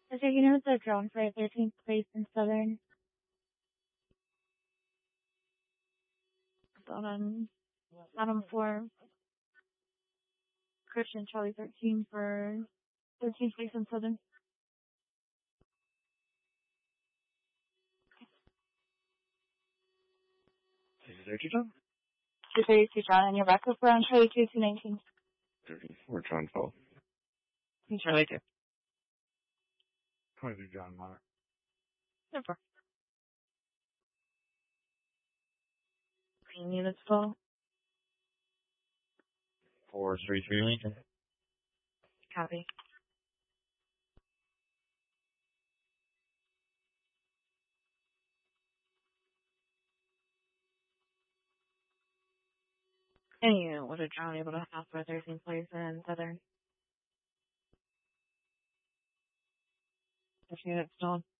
Is there unit the drone for 13th place in Southern? Bottom 4. Christian Charlie 13 for 13th place in Southern. This is 32, John. 232, John, and your backup for on Charlie 2, 219. 34, John 12. Charlie 2. 23, John Monarch. Super. Green units full. 433, Lincoln. Copy. Any unit would have John able to have for 13th place in Southern. This unit still